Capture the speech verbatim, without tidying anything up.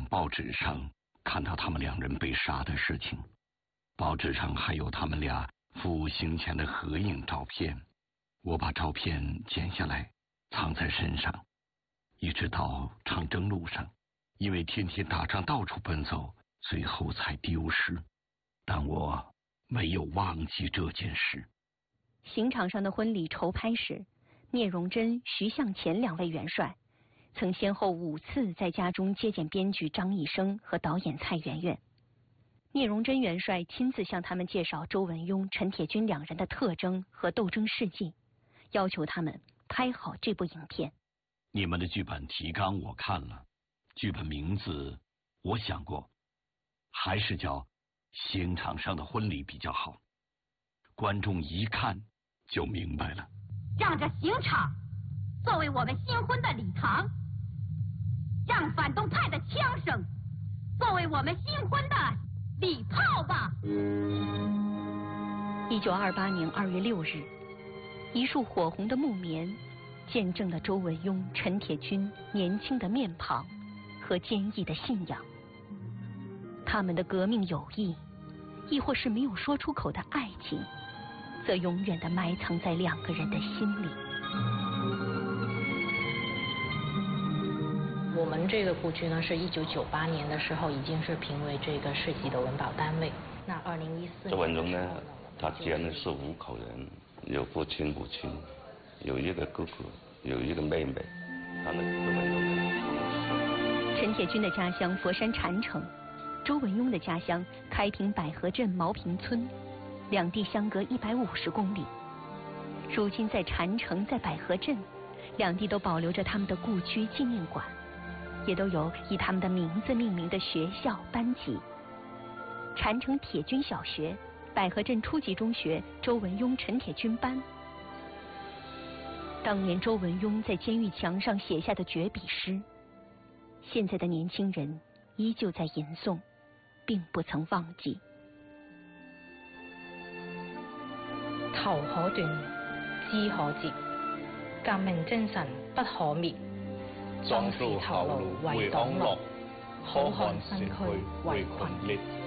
报纸上看到他们两人被杀的事情，报纸上还有他们俩赴刑前的合影照片。我把照片剪下来藏在身上，一直到长征路上，因为天天打仗到处奔走，最后才丢失。但我没有忘记这件事。 刑场上的婚礼筹拍时，聂荣臻、徐向前两位元帅曾先后五次在家中接见编剧张一生和导演蔡媛媛。聂荣臻元帅亲自向他们介绍周文雍、陈铁军两人的特征和斗争事迹，要求他们拍好这部影片。 你们的剧本提纲我看了，剧本名字我想过，还是叫《刑场上的婚礼》比较好，观众一看就明白了。 让这刑场作为我们新婚的礼堂，让反动派的枪声作为我们新婚的礼炮吧。 一九二八年二月六日，一束火红的木棉见证了周文雍、陈铁军年轻的面庞和坚毅的信仰。他们的革命友谊，亦或是没有说出口的爱情，则永远地埋藏在两个人的心里。 我们这个故居呢，是一九九八年的时候已经是评为这个市级的文保单位。那二零一四年， 周文雍呢，他家呢是五口人，有父亲、母亲，有一个哥哥，有一个妹妹。他们周文雍。 陈铁军的家乡佛山禅城，周文雍的家乡开平百合镇毛坪村，两地相隔一百五十公里。如今在禅城，在百合镇，两地都保留着他们的故居纪念馆，也都有以他们的名字命名的学校班级。禅城铁军小学、百合镇初级中学周文雍、陈铁军班。当年周文雍在监狱墙上写下的绝笔诗，现在的年轻人依旧在吟诵，并不曾忘记。 頭可斷，肢可截，革命精神不可滅。壯士頭顱為黨樂，好漢身軀為群裂。